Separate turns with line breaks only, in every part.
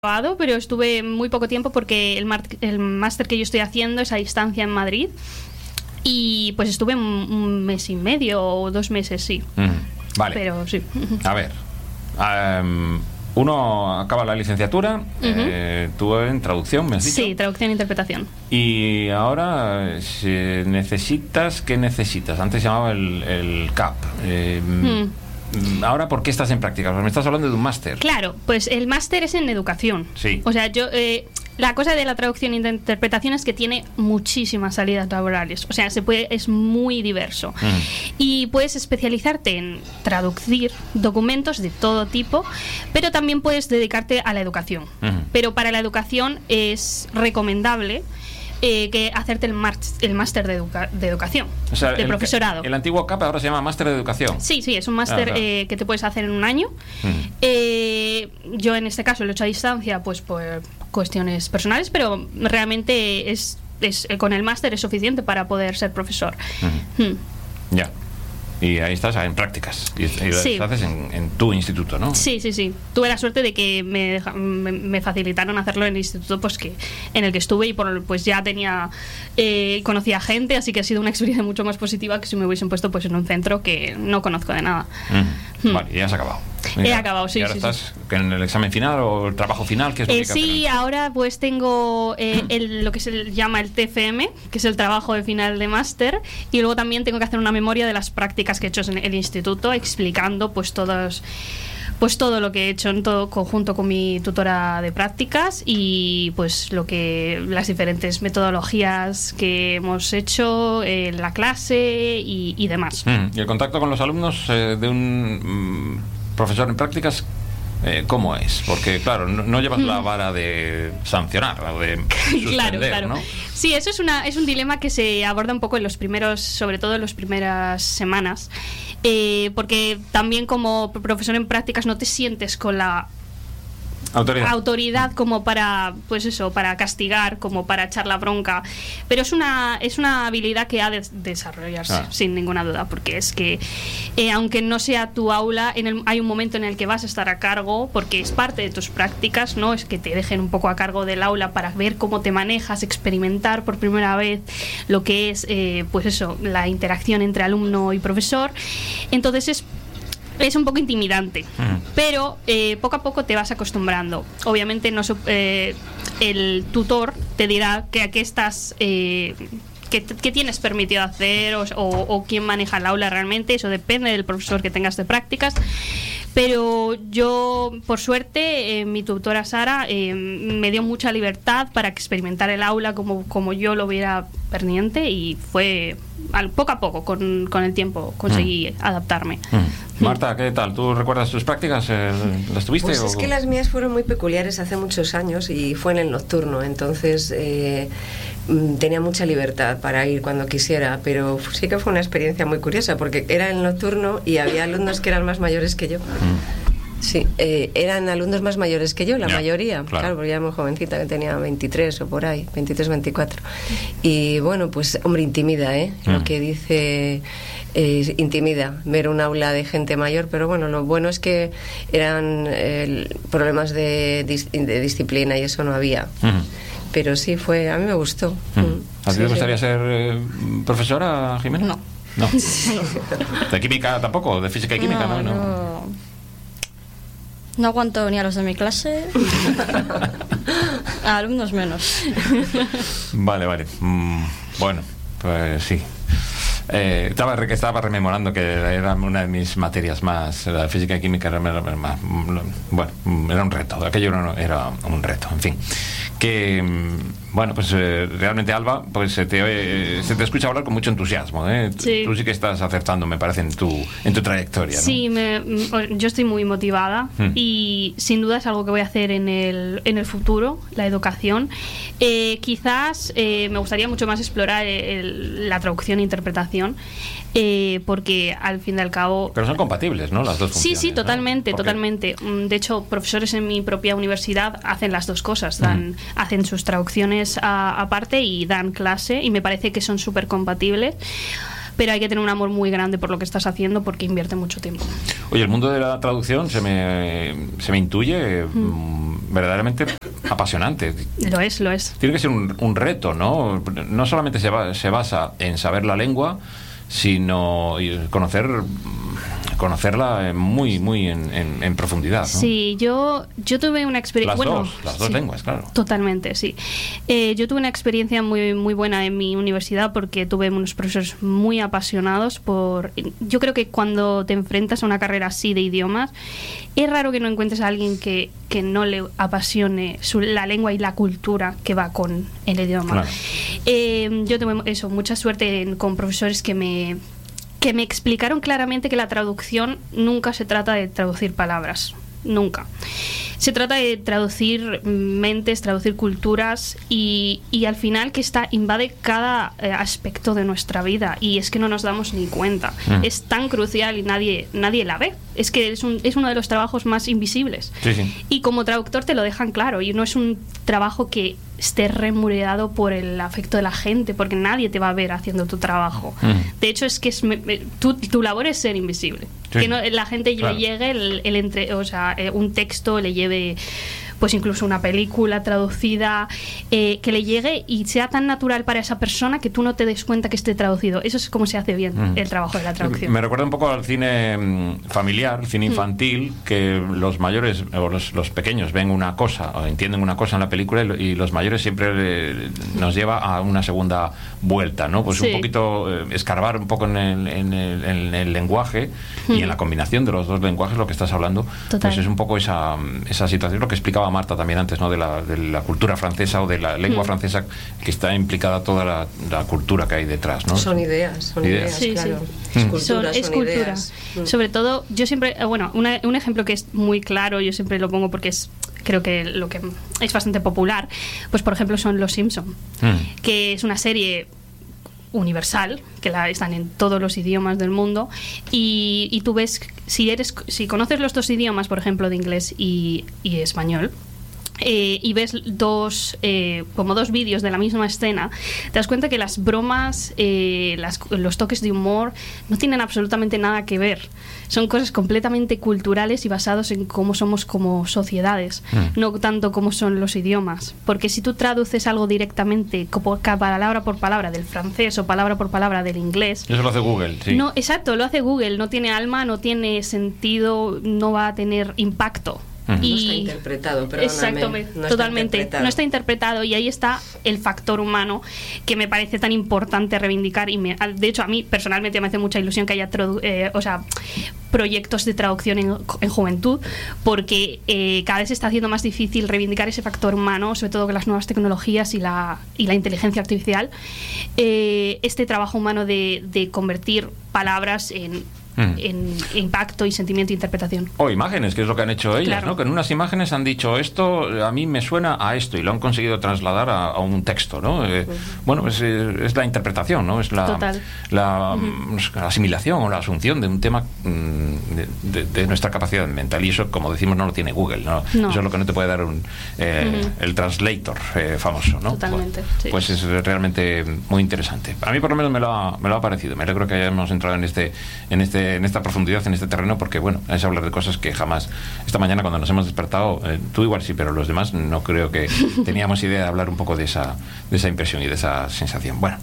acabado, pero estuve muy poco tiempo porque el máster que yo estoy haciendo es a distancia en Madrid y pues estuve un mes y medio o 2 meses, sí.
Vale.
Pero sí.
A ver, uno acaba la licenciatura, tú en traducción, ¿me has dicho?
Sí, traducción e interpretación.
Y ahora, si necesitas, ¿qué necesitas? Antes se llamaba el CAP. Ahora, ¿por qué estás en prácticas? Pues me estás hablando de un máster.
Claro, pues el máster es en educación.
Sí.
O sea, yo... la cosa de la traducción e interpretación es que tiene muchísimas salidas laborales. O sea, es muy diverso. Y puedes especializarte en traducir documentos de todo tipo, pero también puedes dedicarte a la educación. Pero para la educación es recomendable que hacerte el máster de educación, o sea, de profesorado.
El antiguo CAP ahora se llama máster de educación.
Sí, es un máster que te puedes hacer en un año. Yo en este caso lo he hecho a distancia, pues por cuestiones personales, pero realmente es con el máster es suficiente para poder ser profesor.
Ya. Y ahí estás en prácticas. Y
sí.
Lo haces en tu instituto, ¿no?
Sí. Tuve la suerte de que me facilitaron hacerlo en el instituto en el que estuve y pues ya conocía gente, así que ha sido una experiencia mucho más positiva que si me hubiesen puesto pues en un centro que no conozco de nada.
Vale, y ya has acabado.
He acabado, sí.
¿Y ahora estás en el examen final o el trabajo final? ¿Qué es lo que
sí, ahora pues tengo lo que se llama el TFM, que es el trabajo de final de máster, y luego también tengo que hacer una memoria de las prácticas que he hecho en el instituto, explicando pues todo lo que he hecho en todo conjunto con mi tutora de prácticas y pues las diferentes metodologías que hemos hecho en la clase y demás.
¿Y el contacto con los alumnos de un profesor en prácticas, cómo es? Porque claro, no llevas la vara de sancionar o de suspender,
claro.
¿no?
Sí, eso es un dilema que se aborda un poco sobre todo en las primeras semanas, porque también como profesor en prácticas no te sientes con la autoridad como para para castigar, como para echar la bronca, pero es una habilidad que ha de desarrollarse sin ninguna duda, porque es que aunque no sea tu aula, hay un momento en el que vas a estar a cargo, porque es parte de tus prácticas, ¿no? Es que te dejen un poco a cargo del aula para ver cómo te manejas, experimentar por primera vez lo que es la interacción entre alumno y profesor. Entonces es un poco intimidante, pero poco a poco te vas acostumbrando. Obviamente el tutor te dirá que a qué estás, qué tienes permitido hacer o quién maneja el aula realmente. Eso depende del profesor que tengas de prácticas. Pero yo, por suerte, mi tutora Sara me dio mucha libertad para experimentar el aula como yo lo viera pertinente, y fue poco a poco, con el tiempo, conseguí adaptarme.
Marta, ¿qué tal? ¿Tú recuerdas tus prácticas? ¿Las tuviste?
Pues es que las mías fueron muy peculiares hace muchos años y fue en el nocturno, entonces tenía mucha libertad para ir cuando quisiera, pero sí que fue una experiencia muy curiosa porque era el nocturno y había alumnos que eran más mayores que yo. Sí, eran alumnos más mayores que yo, la mayoría. Claro, porque ya era muy jovencita, que tenía 23 o por ahí, 23, 24. Y bueno, pues, hombre, intimida, lo que dice intimida ver un aula de gente mayor, pero bueno, lo bueno es que eran problemas de disciplina y eso no había. Pero sí, a mí me gustó.
¿A ti te gustaría ser profesora, Jimena? No. ¿De química tampoco? ¿De física y química?
No aguanto ni a los de mi clase, a alumnos menos.
Vale. Bueno, pues sí. Estaba rememorando que era una de mis materias más, la física y química era un reto, aquello era un reto, en fin. Que bueno, pues realmente, Alba, pues se te escucha hablar con mucho entusiasmo,
Sí.
Tú sí que estás acertando, me parece, en tu trayectoria, ¿no?
Sí, yo estoy muy motivada y sin duda es algo que voy a hacer en el futuro, la educación. Quizás me gustaría mucho más explorar la traducción e interpretación, porque al fin y al cabo...
Pero son compatibles, ¿no? Las dos funciones.
Sí, totalmente, totalmente. De hecho, profesores en mi propia universidad hacen las dos cosas, hacen sus traducciones aparte y dan clase, y me parece que son súper compatibles. Pero hay que tener un amor muy grande por lo que estás haciendo, porque invierte mucho tiempo.
Oye, el mundo de la traducción se me intuye verdaderamente apasionante.
Lo es.
Tiene que ser un reto, ¿no? No solamente se basa en saber la lengua, sino conocerla muy en profundidad, ¿no?
Sí, yo tuve una experiencia...
Las dos lenguas, claro.
Totalmente, sí. Yo tuve una experiencia muy buena en mi universidad porque tuve unos profesores muy apasionados yo creo que cuando te enfrentas a una carrera así de idiomas, es raro que no encuentres a alguien que no le apasione la lengua y la cultura que va con el idioma. Claro. Yo tuve mucha suerte con profesores que me explicaron claramente que la traducción nunca se trata de traducir palabras, nunca. Se trata de traducir mentes, traducir culturas y al final que invade cada aspecto de nuestra vida y es que no nos damos ni cuenta. Es tan crucial y nadie la ve. Es que es uno de los trabajos más invisibles.
Sí.
Y como traductor te lo dejan claro y no es un trabajo que esté remunerado por el afecto de la gente porque nadie te va a ver haciendo tu trabajo. De hecho es que tu labor es ser invisible. Sí. Que la gente le llegue un texto, le lleve pues incluso una película traducida, que le llegue y sea tan natural para esa persona que tú no te des cuenta que esté traducido. Eso es como se hace bien el trabajo de la traducción.
Me recuerda un poco al cine familiar, el cine infantil, que los mayores o los pequeños ven una cosa o entienden una cosa en la película y los mayores siempre nos lleva a una segunda vuelta, ¿no? Pues un poquito escarbar un poco en el lenguaje y en la combinación de los dos lenguajes, lo que estás hablando. Total. Pues es un poco esa situación, lo que explicaba Marta también antes, ¿no? de la cultura francesa o de la lengua francesa, que está implicada toda la cultura que hay detrás, ¿no?
Son ideas,
sí,
claro.
Sí.
Es
cultura.
Ideas.
Sobre todo, yo siempre, un ejemplo que es muy claro, yo siempre lo pongo porque creo que lo que es bastante popular, pues por ejemplo son Los Simpson, que es una serie universal, que están en todos los idiomas del mundo y tú ves, si conoces los dos idiomas, por ejemplo de inglés y español, y ves como dos vídeos de la misma escena, te das cuenta que las bromas, los toques de humor no tienen absolutamente nada que ver. Son cosas completamente culturales y basados en cómo somos como sociedades, no tanto cómo son los idiomas. Porque si tú traduces algo directamente, palabra por palabra del francés o palabra por palabra del inglés...
Eso lo hace Google, sí.
No, exacto, lo hace Google. No tiene alma, no tiene sentido, no va a tener impacto.
No está interpretado, perdóname.
Exactamente, totalmente. No está interpretado y ahí está el factor humano que me parece tan importante reivindicar y de hecho a mí personalmente me hace mucha ilusión que haya proyectos de traducción en juventud porque cada vez se está haciendo más difícil reivindicar ese factor humano, sobre todo con las nuevas tecnologías y la inteligencia artificial, este trabajo humano de convertir palabras en impacto y sentimiento e interpretación.
O imágenes, que es lo que han hecho ellas,
claro.
¿no? Que en unas imágenes han dicho esto a mí me suena a esto y lo han conseguido trasladar a un texto, ¿no? Bueno, es la interpretación, ¿no? Es la asimilación o la asunción de un tema de nuestra capacidad mental y eso, como decimos, no lo tiene Google, ¿no? Eso es lo que no te puede dar el translator famoso, ¿no?
Totalmente,
sí. Pues es realmente muy interesante. A mí por lo menos me lo ha parecido. Me alegro que hayamos entrado en esta profundidad, en este terreno, porque bueno, es hablar de cosas que jamás, esta mañana cuando nos hemos despertado, tú igual sí, pero los demás no creo que teníamos idea de hablar un poco de esa impresión y de esa sensación. Bueno,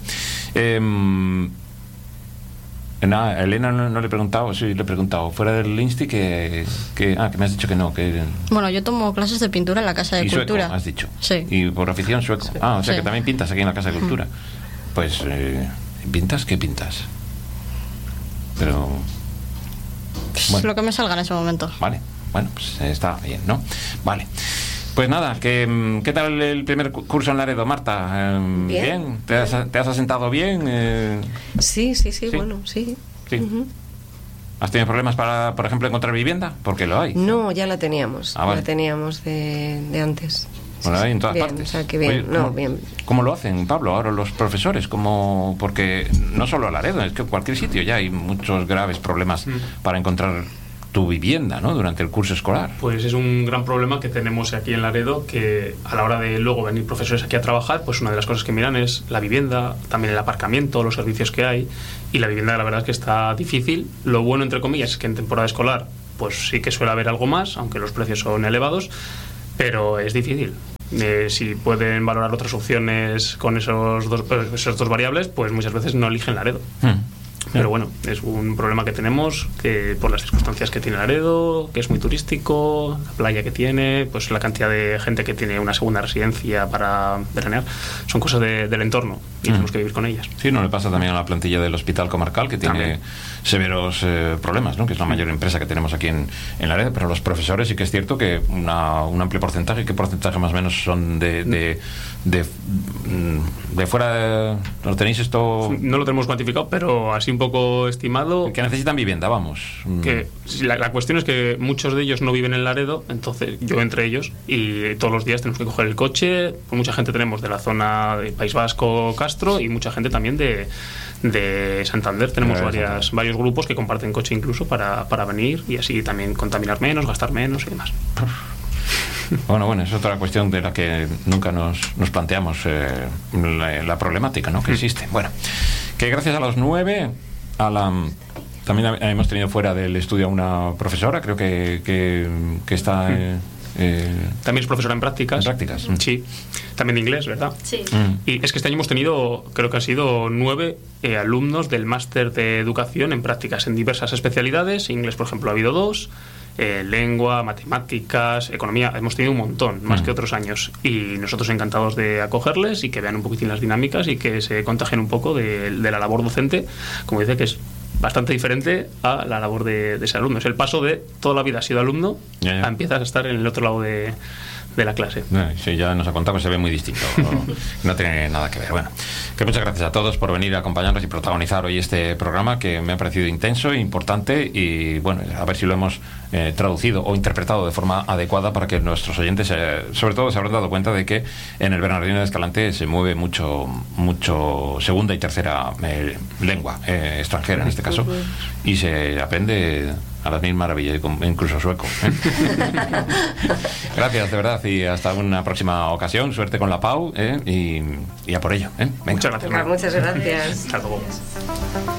nada, Elena no le he preguntado, sí le he preguntado, fuera del Insti que me has dicho que no, que...
Bueno, yo tomo clases de pintura en la Casa de Cultura.
Sueco, has dicho.
Sí.
Y por afición sueco. Sí. O sea que también pintas aquí en la Casa de Cultura. Pues, ¿pintas? ¿Qué pintas? Pero...
Bueno. Lo que me salga en ese momento.
Vale, bueno, pues está bien, ¿no? Vale. Pues nada, ¿qué tal el primer curso en Laredo, Marta? ¿Bien? ¿Te has asentado bien?
Sí, bueno, sí.
¿Has tenido problemas para, por ejemplo, encontrar vivienda? Porque lo hay.
No, ya la teníamos.
Vale.
La teníamos de antes.
Bueno, hay en todas partes.
O sea, que bien.
Oye,
bien.
¿Cómo lo hacen, Pablo, ahora los profesores? Porque no solo Laredo, es que en cualquier sitio ya hay muchos graves problemas para encontrar tu vivienda, ¿no? Durante el curso escolar.
Pues es un gran problema que tenemos aquí en Laredo, que a la hora de luego venir profesores aquí a trabajar, pues una de las cosas que miran es la vivienda, también el aparcamiento, los servicios que hay, y la vivienda la verdad es que está difícil. Lo bueno, entre comillas, es que en temporada escolar pues sí que suele haber algo más, aunque los precios son elevados, pero es difícil. Si pueden valorar otras opciones con esas dos variables, pues muchas veces no eligen Laredo. Pero bueno, es un problema que tenemos, que por las circunstancias que tiene Laredo, que es muy turístico, la playa que tiene, pues la cantidad de gente que tiene una segunda residencia para veranear, son cosas del entorno y tenemos que vivir con ellas.
Sí, no le pasa también a la plantilla del Hospital Comarcal, que tiene también severos problemas, ¿no? Que es la mayor empresa que tenemos aquí en Laredo, pero los profesores sí que es cierto que un amplio porcentaje. ¿Qué porcentaje más o menos son de fuera? ¿Lo tenéis esto?
No lo tenemos cuantificado, pero así un poco estimado.
Que necesitan vivienda, vamos.
Que la cuestión es que muchos de ellos no viven en Laredo, entonces yo entre ellos, y todos los días tenemos que coger el coche. Pues mucha gente tenemos de la zona de País Vasco, Castro, y mucha gente también de Santander. Tenemos varios grupos que comparten coche incluso para venir, y así también contaminar menos, gastar menos y demás.
Bueno, es otra cuestión de la que nunca nos planteamos, la problemática, ¿no? Que existe. Bueno, que gracias a los 9, también hemos tenido fuera del estudio a una profesora, creo que está...
también es profesora en prácticas.
¿En prácticas?
Sí, también de inglés, ¿verdad?
Sí.
Y es que este año hemos tenido, creo que han sido 9 alumnos del máster de educación en prácticas en diversas especialidades. Inglés, por ejemplo, ha habido 2. Lengua, matemáticas, economía, hemos tenido un montón, más que otros años, y nosotros encantados de acogerles y que vean un poquitín las dinámicas y que se contagien un poco de la labor docente, como dice, que es bastante diferente a la labor de ser alumno. Es el paso de toda la vida has sido alumno a empiezas a estar en el otro lado de la clase.
Sí, ya nos ha contado que se ve muy distinto. No tiene nada que ver. Bueno, que muchas gracias a todos por venir a acompañarnos y protagonizar hoy este programa, que me ha parecido intenso e importante, y bueno, a ver si lo hemos traducido o interpretado de forma adecuada para que nuestros oyentes sobre todo se habrán dado cuenta de que en el Bernardino de Escalante se mueve mucho segunda y tercera lengua extranjera en este caso, y se aprende a las mil maravillas, incluso sueco. Gracias, de verdad, y hasta una próxima ocasión. Suerte con la PAU, y a por ello. Venga.
Muchas gracias.
Muchas gracias.
Hasta luego.